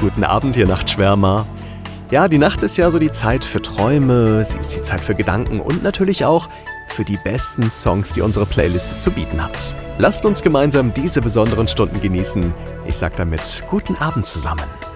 Guten Abend, ihr Nachtschwärmer. Ja, die Nacht ist ja so die Zeit für Träume, sie ist die Zeit für Gedanken und natürlich auch für die besten Songs, die unsere Playliste zu bieten hat. Lasst uns gemeinsam diese besonderen Stunden genießen. Ich sag damit guten Abend zusammen.